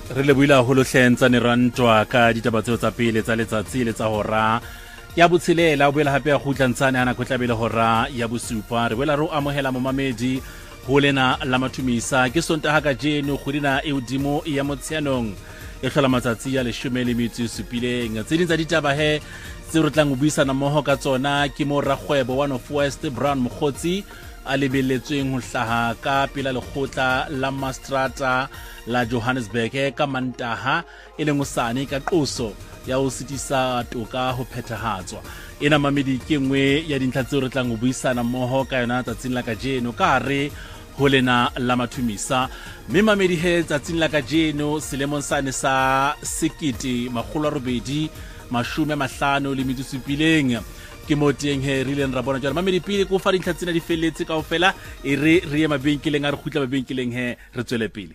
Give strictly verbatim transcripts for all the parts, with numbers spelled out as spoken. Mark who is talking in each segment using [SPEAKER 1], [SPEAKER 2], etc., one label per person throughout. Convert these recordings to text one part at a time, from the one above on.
[SPEAKER 1] re le buila holo hlentsa ne rantwa ka ditaba tseo tsa pele tsa letsatsi le tsa hora ya botshelela o boela hape ya khutlantsane ana go tlabele hora ya bosupa re boela re o amohela momamedi ho lena la mathumisa ke sontaha ka jeno kgwedina e hodimo ya motsheanong e hlola matsatsi ya leshome le metso e supileng tse ding tsa ditaba he tse re tlang ho buisana mmoho ka tsona ke mo rakgwebo one of West Brown Mokgotsi a lebelletsweng ho hlaha ka pela lekgotla la Mastrata la Johannesburg ka Mantaha e leng hosane ka qoso ya ho sitisa toka ho phethahatswa ena mamedi ke nngwe ya dintlha tseo re tlang ho buisana mmoho ka yona tsatsing la kajeno ka re ho lena la mathumisa mme mamedi he tsatsing la kajeno selemong sane sa sekete makgolo a robedi mashome a mahlano le metso e supileng ke mo teng he re ileng ra bona jalo mamedi pele ko fa dintlha tsena di felletse kaofela e re re ye mabenkeleng a re khutla mabenkeleng he re tswele pele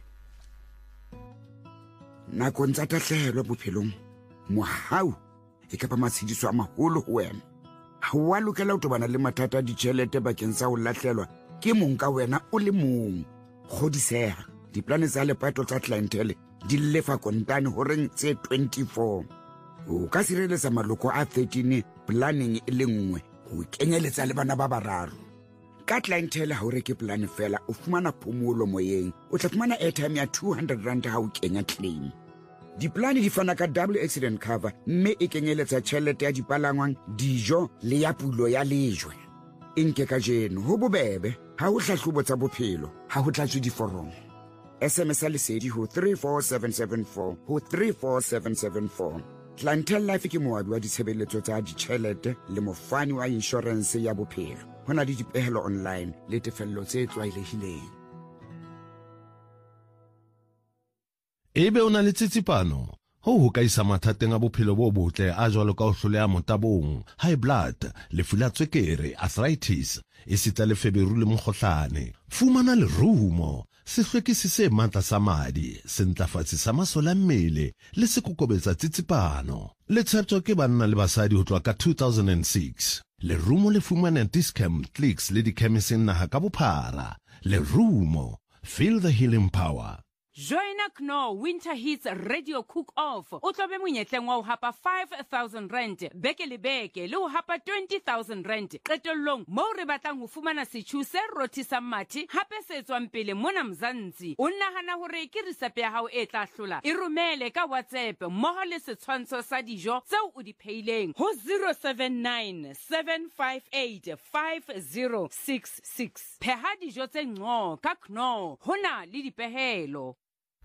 [SPEAKER 2] nakong tsa tahlehelo bophelong mohau e ka ba matshidiso a maholo ho wena ha wa lokela ho tobana le mathata a ditjhelete bakeng sa ho lahlelwa ke mong ka wena o le mong kgodiseha diplane tsa lepato tsa clientele di lefa kontane ho reng tse twenty-four o ka sireletsa maloko a thirteen planning e le nngwe ho kenyeletsa le bana ba bararo ka clientele ha o reke plan fela o fumana phomolo moyeng o tla fumana airtime ya two hundred rand ha o kenya claim diplane di fana ka double accident cover mme e kenyeletsa tjhelete ya dipalangwang dijo le ya pulo ya lejwe inke ka jeno ho bobebe ha o hlahlobo tsa bophelo ha ho tlatswe diforomo S M S lesedi ho three four seven seven four ho three four seven seven four Clientele Life ke moabi wa ditshebeletso tsa ditjhelete le mofani wa insurance ya bophelo hona le dipehelo online le tefello tse tlwaelehileng
[SPEAKER 3] ebe ona le tsitsipano ho ho ka isa mathateng a bophelo bo botle a jwalo ka ho hloleha motabong high blood lefu la tswekere arthritis e sita le feberu le mokgohlane fumana le rumo sehlwekisi se matla sa madi sentlafatsi sa masola mmele le sekokobetsa tsitsipano le tshepo ke banna le basadi ho tloa ka two thousand six le rumo le fumana Discam Clicks le dikemiseng naha ka bophara le rumo feel the healing power.
[SPEAKER 4] Joina K N O Winter Hits Radio Cook-Off. O tlobe monyetleng wa ho hapa five thousand rand beke le beke le ho hapa twenty thousand rand. Qetellong moo re batlang ho fumana setjhu se rothisang mathe hape se tswang pele mona Mzansi. O nahana hore ke risepe ya hao e tla hlola. E romele ka WhatsApp mmoho le setshwantsho sa dijo tseo o di phehileng ho zero seven nine seven five eight five zero six six. Pheha dijo tse ngco ka K N O hona le dipehelo.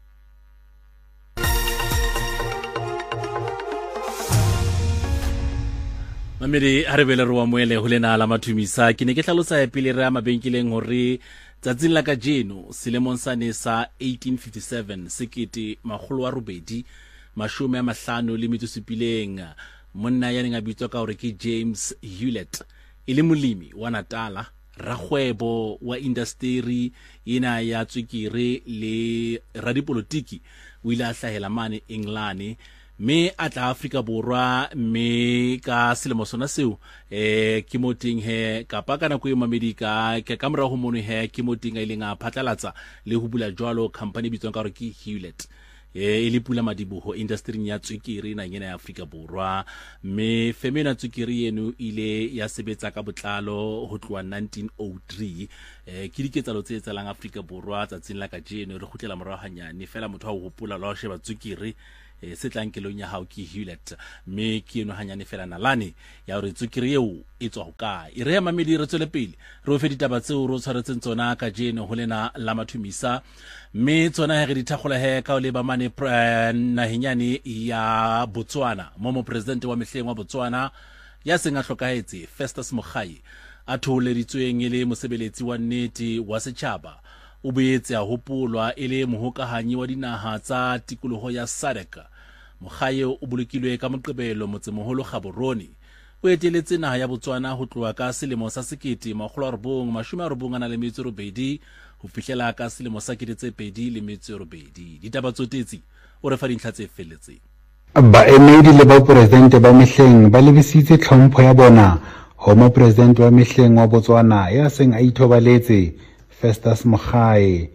[SPEAKER 1] Mamedi a re bele re wa moele ho lena la mathumisa ke ne ke hlalosa pele re a mabenkeleng hore tsatsing la kajeno selemong sane sa eighteen fifty-seven sekete makgolo a robedi mashome a mahlano le metso e supileng monna ya neng a bitswa ka hore ke James Hewlett e le molemi wa Natala rakgwebo wa industry ena ya tswekere le radipolotiki o ile a hlahela mane England me atla Afrika Borwa me ka selemo sona seo eh ke moting he ka pa kana ko America ke kamora ho mono he ke moting a ileng a phatlalatsa le ho bula jwalo company bitswang ka re ke Hewlett eh ile pula madiboho industry ya tswekere na ngena ya Afrika Borwa me femena tswekere eno ile ya sebetsa ka botlalo ho tloa nineteen oh three eh ke diketsalo tse tsalang Afrika Borwa tsatsing la kajeno re khutlela morao hanyane fela motho a ho hopola la ho sheba tswekere e setlankelong ya hao ke Hewlett me ke eno hanyane fela nalane ya hore tswekere eo e tswa ho kae e re ya mamedi re tswele pele re o fe ditaba tseo ro tshwaretseng tsona ka jeno ho lena la mathumisa me tsona he re dithagola he ka o le ba mane nahenyane ya Botswana mo mo president wa mehleng wa Botswana ya senga hlokahetse Festus Mogae a tholeditsweng ele mosebeletsi wa nnete wa setjhaba o boetse a hopolwa ele mohokahanyi wa dinaha tsa tikoloho ya S A D C Mogae o bolokilwe ka moqebelo motsemoholo Gaborone o eteletse naha ya Botswana ho tloa ka selemo sa sekete makgolo a robong mashome a robong a na le metso e robedi ho fihlela ka selemo sa kete tse pedi le metso e robedi ditaba tsotetsi o re fa dintlha tse felletseng
[SPEAKER 5] baemedi le ba presidente ba mehleng ba lebisitse tlhompho ya bona ho mo president wa mehleng wa Botswana ya seng a ithobaletse Festus Mogae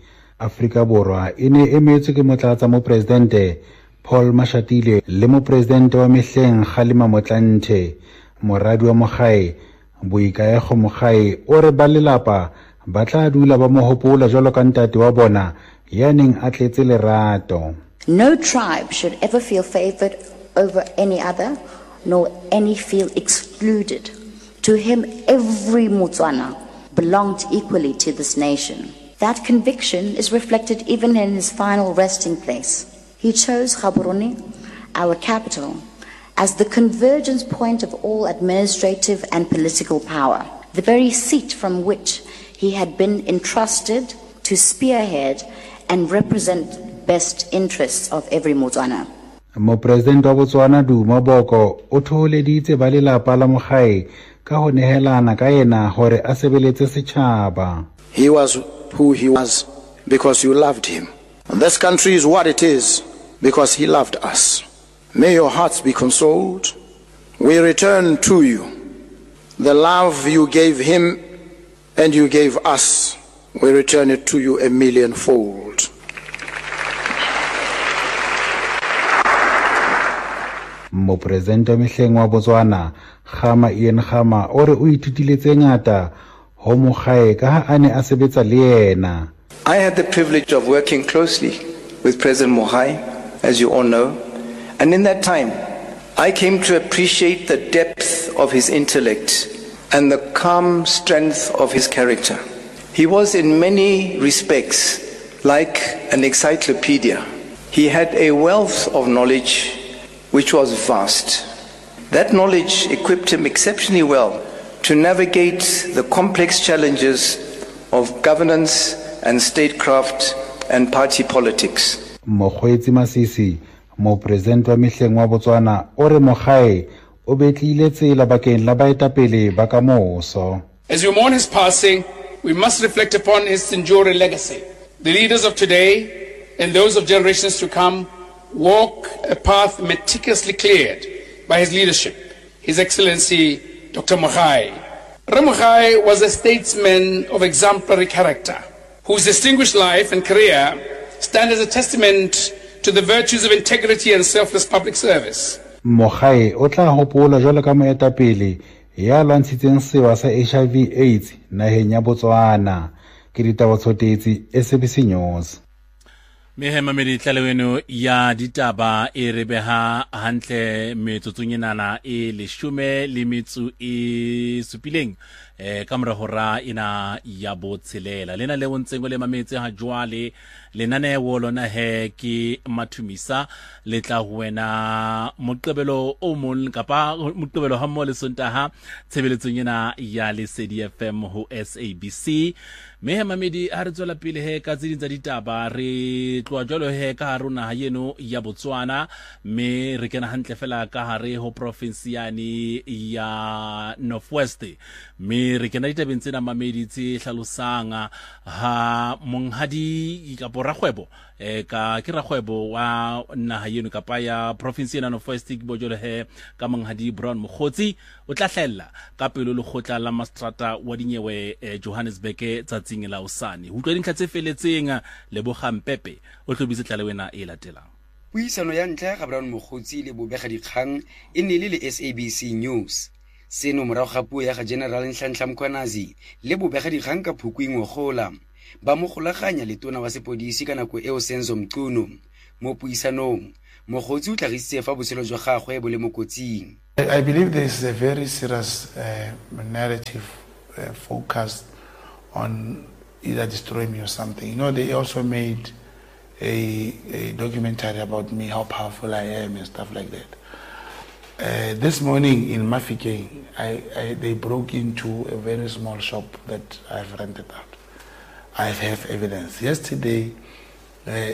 [SPEAKER 5] Afrika Borwa e ne emetswe ke motlatsa mo presidente Paul Mashatile le mo presidente wa mehleng Kgalema Motlanthe. Moradi wa Mogae Boikaego Mogae o re ba lelapa ba tla dula ba mo hopola jalo ka ntate wa bona ya neng a tletse lerato.
[SPEAKER 6] No tribe should ever feel favored over any other, nor any feel excluded. To him, every Motswana belonged equally to this nation. That conviction is reflected even in his final resting place. He chose Gaborone, our capital, as the convergence point of all administrative and political power, the very seat from which he had been entrusted to spearhead and represent best interests of every Motswana.
[SPEAKER 5] Mo president wa Botswana Duma Boko o thoholeditse ba lelapa la Mogae ka ho nehelana ka yena hore a sebeletse setjhaba.
[SPEAKER 7] He was who he was because you loved him. And this country is what it is because he loved us. May your hearts be consoled. We return to you the love you gave him and you gave us. We return it to you a millionfold.
[SPEAKER 5] Mo president wa mehleng wa Botswana Khama Ian Khama o re o ithutile tse ngata ho Mogae ka ha ane a sebetsa le yena.
[SPEAKER 8] I had the privilege of working closely with President Mogae, as you all know, and in that time I came to appreciate the depth of his intellect and the calm strength of his character. He was in many respects like an encyclopedia. He had a wealth of knowledge which was vast. That knowledge equipped him exceptionally well to navigate the complex challenges of governance and statecraft and party politics.
[SPEAKER 5] Mokgweetsi Masisi, mo president wa mehleng wa Botswana o re Mogae o betlile tsela bakeng la baetapele ba kamoso.
[SPEAKER 9] As we mourn his passing, we must reflect upon his enduring legacy. The leaders of today and those of generations to come walk a path meticulously cleared by his leadership, His Excellency Doctor Mogae. Mogae was a statesman of exemplary character, whose distinguished life and career stand as a testament to the virtues of integrity and selfless public service.
[SPEAKER 5] Mogae o tla hopola jwalo ka moetapele ya lwantshitseng sewa sa H I V AIDS naheng ya Botswana. Ke ditaba tsotetsi S A B C News.
[SPEAKER 1] Mehema meditlaleweno ya ditaba e rebeha hantle metsotsonyenana e leshume le metso e supileng eh ka mora hora ina ya botshelela lena le bontseng le mametse ha jwale lenaneo lona he ke mathumisa le tla huena moqebelo o mon kapa moqebelo ha mo le sontaha tshebeletsong ena ya Lesedi F M ho S A B C. Mehema medi ha re tswela pele he ka tsiding tsa ditaba re tloa jwalo he ka haruna ha yeno ya Botswana me re kena hantle fela ka hare ho province yani ya Northwest me re kena ditabeng tsena mamedi tse hlalosanga ha monghadi ka borakgwebo eh ka ke rakgwebo wa naha yeno kapa ya province ya Northwest ke bojolo he ka monghadi Brown Mokgotsi o tla hlella ka pelo le khotla la mastrata wa dinyewe eh, Johannesburg tsatsing la usane ho tlwa dintlha tse feletseng le bogampepe o tlobise tlalewena e latelang.
[SPEAKER 10] Puisano ya ntlha ga Brown Mokgotsi le bobega dikgang e ne le le S A B C News. Seno morago ga puo ya ga General Nhlanhla Mkhwanazi le bobega dikgang ka Phukwi Ngogola ba mo golaganya le tona wa sepodisi ka nako eo Senzo Mchunu mo puisanong Mokgotsi o tlhagisitse fa botshelo jwa gagwe bo le mo kotsing.
[SPEAKER 11] I believe there is a very serious uh, narrative uh, focused on either destroying me or something. You know, they also made a, a documentary about me, how powerful I am and stuff like that. Uh, this morning in Mafike, I, I, they broke into a very small shop that I've rented out. I have evidence. Yesterday, uh,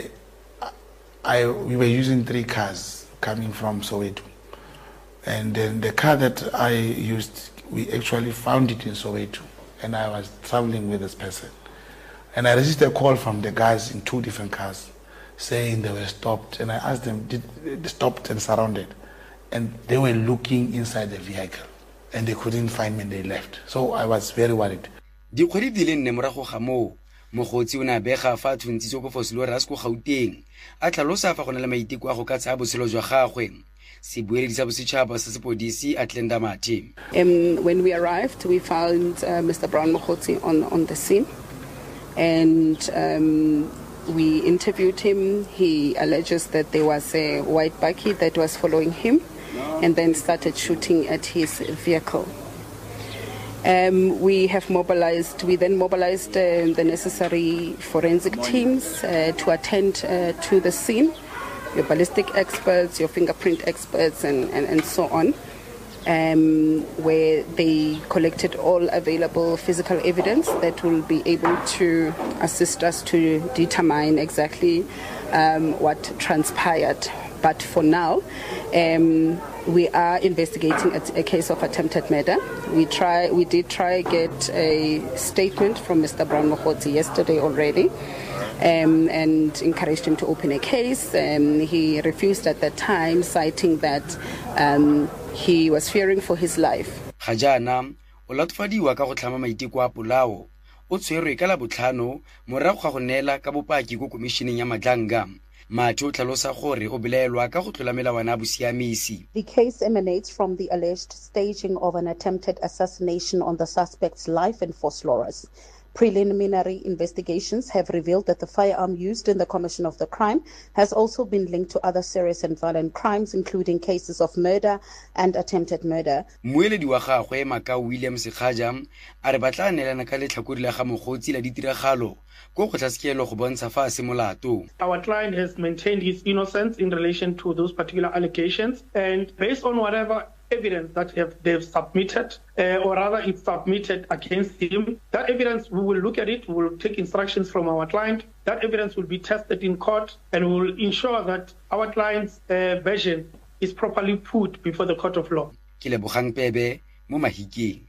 [SPEAKER 11] I, we were using three cars coming from Soweto. And then the car that I used, we actually found it in Soweto. And I was traveling with this person. And I received a call from the guys in two different cars saying they were stopped. And I asked them, did they stopped and surrounded? And they were looking inside the vehicle. And they couldn't find me and they left. So I was very worried.
[SPEAKER 10] Dikgwedi di le nne morago ga moo mogotsi o ne a bega fa thuntshitse ko Vosloorus ko Gauteng a tlhalosa fa go na le maiteko a go ka tsaya botshelo jwa gagwe. Sebueledi sa bosetšhaba sa sepodisi Atlenda Mathe.
[SPEAKER 12] Um, when we arrived, we found uh, Mister Brown Mogotsi on, on the scene, and um, we interviewed him. He alleges that there was a white bakkie that was following him and then started shooting at his vehicle. Um, we have mobilized, we then mobilized uh, the necessary forensic teams uh, to attend uh, to the scene, your ballistic experts, your fingerprint experts, and, and, and so on, um, where they collected all available physical evidence that will be able to assist us to determine exactly um, what transpired. But for now, um, we are investigating a, a case of attempted murder. We try, we did try get a statement from Mister Brown Mogotsi yesterday already, um, and encouraged him to open a case. Um, he refused at that time, citing that um, he was fearing for his life.
[SPEAKER 10] Ga jaana o latofadiwa ka go tlhama maiteko a polao o tshwerwe ka la botlhano morago ga go neela ka bopaki go komisheneng ya Madlanga. The
[SPEAKER 13] case emanates from the alleged staging of an attempted assassination on the suspect's life in Vosloorus. Preliminary investigations have revealed that the firearm used in the commission of the crime has also been linked to other serious and violent crimes, including cases of murder and attempted murder.
[SPEAKER 10] Moeledi wa gagwe Makau William Sekhaja a re batla neelana ka letlhakore la ga mogotsi la ditiragalo go go tlasekelo go bontsha fa se molato.
[SPEAKER 14] Our client has maintained his innocence in relation to those particular allegations, and based on whatever evidence that have, they've submitted, uh, or rather it's submitted against him, that evidence, we will look at it, we will take instructions from our client, that evidence will be tested in court, and we will ensure that our client's uh, version is properly put before the court of law.
[SPEAKER 10] Kilebogang Pebe mo Mahikeng.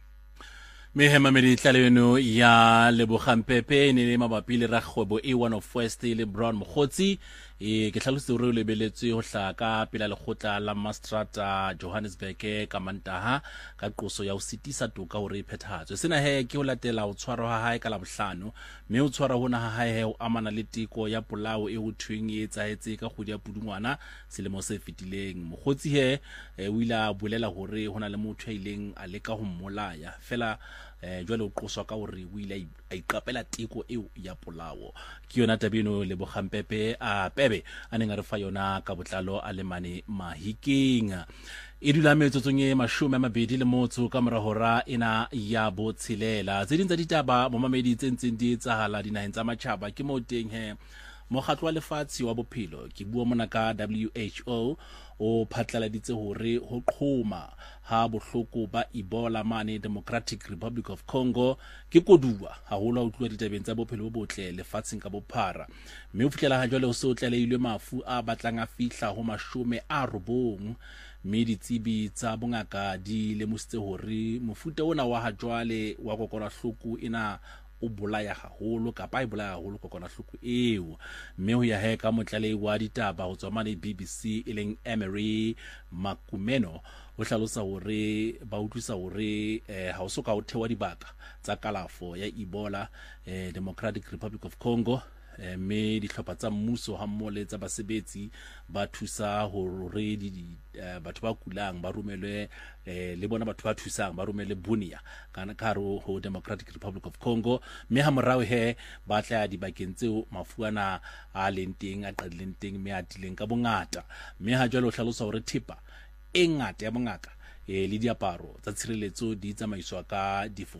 [SPEAKER 1] Mehema meditlale eno ya Lebogang Pepe ne le mabapi le ragwebo e one of West le Brown Mogotsi e ke tlhalose re le beletswe go hla ka pela le khotla la Mastrata Johannesburg ka Mantaha ka qoso ya o sitisa toka hore e phethatswe sena he ke o latela o tshwaro ha hae ka la bohlano mme o tshwara hona ha hae he o amana le tiko ya polao e ho thweng e etsaetse ka kgodi ya Pudungwana selemo se fetileng. Mogotsi he o ila bolela hore hona le motho a ileng a leka ho mmolaya fela eh jwale o qoswa ka hore o ile a iqapela tiko eo ya polao ke yona tabino Lebogang Pepe a Pebe a neng a re fa yona ka botlalo a le mane Mahikeng. E dula metsotsong e mashome a mabedi le motso ka mora hora ena ya botshelela tse ding tsa ditaba mo mamedi tse ntseng di etsahala dinaheng tsa matjhaba ke mo teng he mokgatlo wa lefatshe wa bophelo ke bua mona ka W H O o phatlaladitse hore ho qhoma ha bohloko ba Ebola mane Democratic Republic of Congo ke kodua haholo a utlwa ditabeng tsa bophelo bo botle lefatsheng ka bophara mme o fitlela ha jwale o se o tlaleilwe mafu a batlang a fihla ho mashome a robong mme ditsebi tsa bongaka di lemositse hore mofuta ona wa ha jwale wa kokwanahloko ena o bolaya haholo kapa e bolaya haholo kokwanahloko eo mme ho ya he ka motlalei wa ditaba ho tswa mane B B C e leng Emery Makumeno o hlalosa hore ba utlwisa hore eh, ha o soka o thewa dibaka tsa kalafo ya Ebola eh, Democratic Republic of Congo mme dihlopha tsa mmuso ha mmole tsa basebetsi ba thusa hore di batho ba kulang ba rumelwe le bona batho ba thusang ba rumele Bunia kana karo ho Democratic Republic of Congo mme ha morao he ba tla di bakeng tseo mafuana a lenteng a qadileng teng mme a tileng ka bongata mme ha jwale o hlalosa hore thipa e ngata ya bongaka e le diaparo tsa tshireletso di tsamaiswa ka difofo